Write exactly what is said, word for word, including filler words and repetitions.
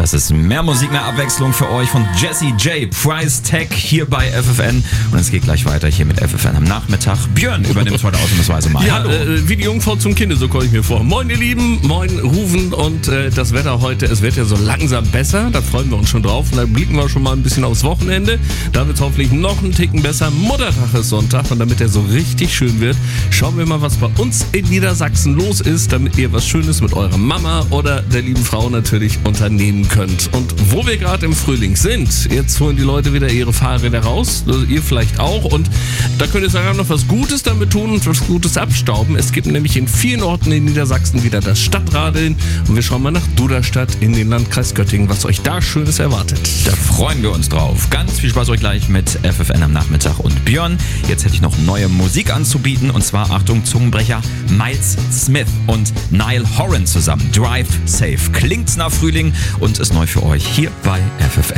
Das ist mehr Musik, mehr Abwechslung für euch von Jessie J, Price Tag hier bei F F N. Und es geht gleich weiter hier mit F F N am Nachmittag. Björn übernimmt heute ausnahmsweise mal. Ja, Hallo. Äh, wie die Jungfrau zum Kinde, so komme ich mir vor. Moin ihr Lieben, moin Rufen und äh, das Wetter heute, es wird ja so langsam besser, da freuen wir uns schon drauf. Und da blicken wir schon mal ein bisschen aufs Wochenende. Da wird es hoffentlich noch einen Ticken besser. Muttertag ist Sonntag und damit er so richtig schön wird, schauen wir mal, was bei uns in Niedersachsen los ist, damit ihr was Schönes mit eurer Mama oder der lieben Frau natürlich unternehmen könnt. Und wo wir gerade im Frühling sind, jetzt holen die Leute wieder ihre Fahrräder raus, also ihr vielleicht auch, und da könnt ihr sogar noch was Gutes damit tun und was Gutes abstauben. Es gibt nämlich in vielen Orten in Niedersachsen wieder das Stadtradeln und wir schauen mal nach Duderstadt in den Landkreis Göttingen, was euch da Schönes erwartet. Da freuen wir uns drauf. Ganz viel Spaß euch gleich mit F F N am Nachmittag. Und Björn, jetzt hätte ich noch neue Musik anzubieten, und zwar, Achtung, Zungenbrecher, Miles Smith und Niall Horan zusammen. Drive Safe. Klingt's nach Frühling und ist neu für euch hier bei F F N.